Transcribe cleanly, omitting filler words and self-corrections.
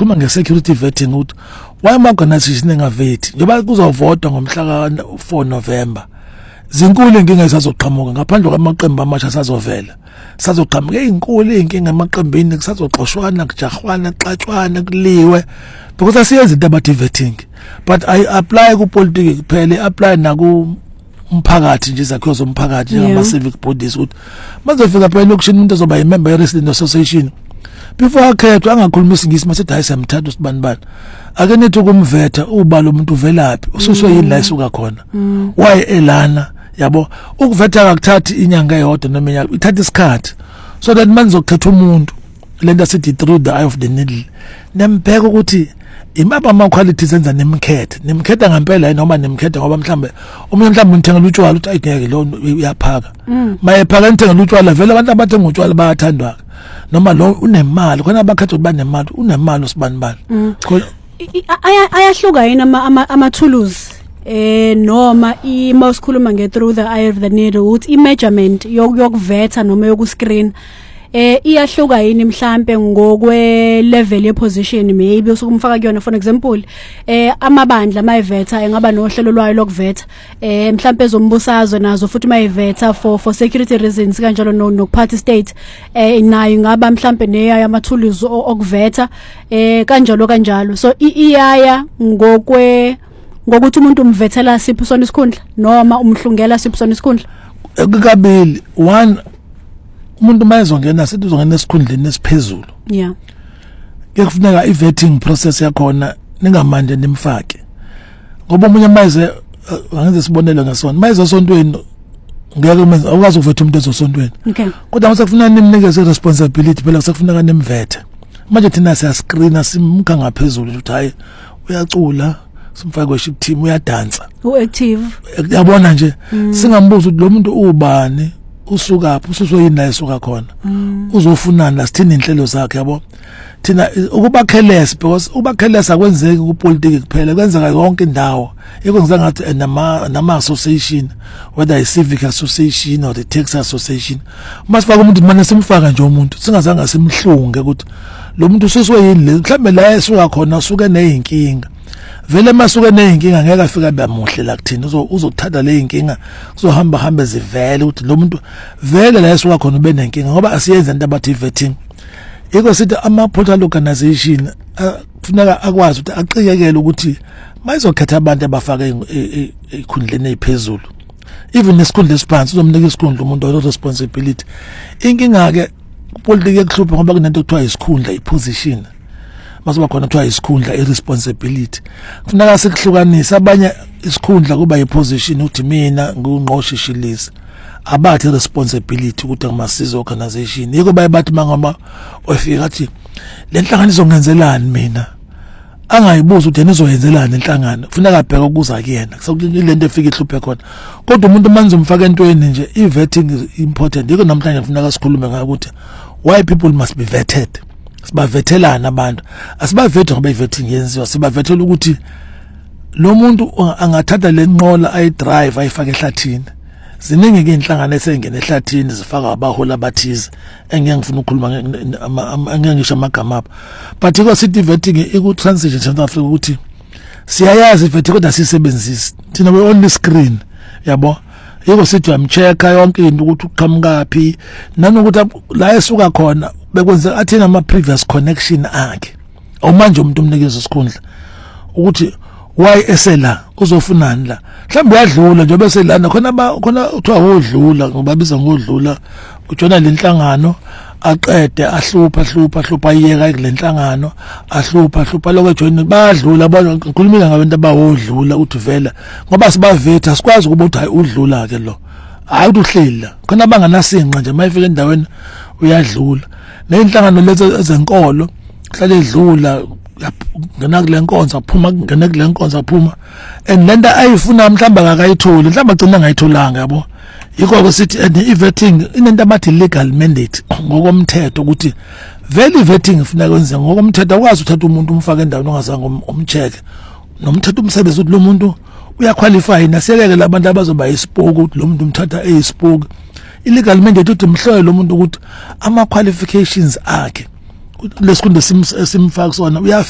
sikhuluma nge-security vetting ukuthi why ama-organization engavethi njengoba kuzovotwa ngomhla ka-4 November zinkulu inkinga ezizoqhamuka ngaphandle kwamaqembu amasha asazovela sazoqhamuka izinkulu inkinga emaqembini kusazoxoshwana kujahwana kuxatshwana kuliwe because asiyenza into abathi vetting but I apply ku politics kuphela apply naku umphakathi nje zakho zomphakathi njengama civic bodies ukuthi mazofika phela lokushini umuntu ozoba imember ye-resident association before akhethwa angakhuluma isingisi masithi hayi siyamthatha usibanibani ake nithi ukumvetha ubalo umuntu uvelaphi ususwe yini la isuka khona why elana yabo ukuvetha akuthathi inyanga eyodwa noma inyanga ithatha isikhathi so that manje zokuthatha umuntu lento sithi through the eye of the needle nembheka ukuthi imapha ama qualities enza nemkhetha ngempela yini noma nemkhetha ngoba mhlambe umuntu mhlambe uthengela utshwala uthi ayingeke lo uyaphaka mayephaka uthengela utshwala vele abantu abathenga utshwala bayathandwa noma lo unemali khona abakhetha ukuba nemali unemali usibanibani ayahluka yini ama tools noma imawusikhuluma through the eye of the needle uthi imeasurement yokuvetha noma yokuscreen iyahluka yini mhlambe ngokwe level ye position maybe usukumfaka kuyona for example amabandla mayivetha engaba nohlelo lwayo lokuvetha mhlambe ezombusazwe nazo futhi mayivetha for security reasons kanjalo no party state nayo ngaba mhlambe neya ama tools okuvetha kanjalo so iyaya ngokuthi umuntu umvethela sipho sona isikhundla noma umhlungela sipho sona isikhundla kabili one umuntu mayezongena sithi uzongena esikhundleni esiphezulu kuyakufuneka i-vetting process yakhona ningamanje nimfake ngoba umunye mayize angenze sibonele ngasona mayize esontweni ngeke umenze awukazi ukuvetha umuntu ezosontweni kodwa mase kufuneka nimnikeze responsibility phela kusakufuneka nimvethe manje thina siyascreena simka ngaphezulu ukuthi hayi uyacula simfake worship team uyadansa uactive yabona nje singambuza ukuthi lo muntu ubani usukaphi ususwe yini esuka khona uzofunana sithini inhlelo zakhe yabo thina ukuba careless because uba careless akwenzeki ku politics kuphela kwenzeka yonke indawo ekwenza ngathi nama association whether a civic association or the tax association masifaka umuntu manje simfaka nje umuntu singazange simhlunge ukuthi lo muntu ususwe yini mhlambe la esuka khona usuke nezinkinga vele masuke nezinkinga ngeke afika bamuhle la kuthina uzothatha le inkinga kuzohamba zivele ukuthi lo muntu vele la esuka khona ube nenkinga ngoba asiyenza into abathi vetting yiko sithi ama portal organization kufuneka akwazi ukuthi aqikekele ukuthi mayizokhetha abantu abafaka ikhundleni eziphezulu even nesikhundla esiphansi uzomnika isikhundla umuntu ono responsibility inkinga ke politics ekuhlupha ngoba kunento ekuthiwa isikhundla iposition masoba khona kuthiwa isikhundla irresponsibility kufuneka sikuhlukanisa abanye isikhundla kuba iposition uthi mina ngungqoshishilisi abathi responsibility ukuthi ngamasiza organization yiko bayibathi mangoma ofika athi le nhlangano izongenzelani mina angayibuza ukuthi nizoyenzelani inhlangano kufuneka abheke ukuza kuyena sokuthi lento efika ihluphe khona kodwa umuntu manje umfaka entweni nje i-vetting is important yiko namhlanje kufuneka sikhulume ngayo ukuthi why people must be vetted sibavethelana abantu asibavethe ngoba i-vetting yenziwa sibavethela ukuthi lo muntu angathatha lenqola ayidrive ayifake ehlathini ziningi ke inhlangano esengena ehlathini zifaka abaholi abathize engeke ngifuna ukukhuluma angeke ngisho amagama apha but iko city vetting iku transition South Africa ukuthi siyayazi vetting kodwa sisebenzisi thina we only screen yabo yiko sithi amchecka yonke into ukuthi uqhamukapi nanokuthi la esuka khona bekwenza athina ama previous connection akhe awumanje umuntu umnikeza isikhundla ukuthi why esela uzofunani la mhlawumbe uyadlula nje bese lana khona uthiwa udlula ngoba biza ngodlula utshona lenhlangano aqede ahlupha iyeka kulenhlangano ahlupha lokho ejoin badlula ngikhulumile ngabantu abawodlula uthi vela ngoba sibavetha sikwazi ukuba uthi hayi udlula ke lo hayi uhleli khona abanganasinqa nje mayifika endaweni uyadlula nenhlangano lezo ezenkolo hlale edlula ngena kule nkonzo aphuma and lento ayifuna mhlamba akayitholi mhlamba agcina ngayitholanga yabo yiko ke sithi i-vetting inento abathi legal mandate ngokomthetho ukuthi vele i-vetting ifuna kwenze ngokomthetho akwazi uthatha umuntu umfaka endaweni ongazange umcheck nomthetho umsebenzi ukuthi lo muntu uyaqualify nasekeke labantu abazoba yisipoku ukuthi lo muntu umthatha eyisipoku illegal mandate uthi mhlole lo muntu ukuthi ama qualifications akhe lesikhundla simfaka sona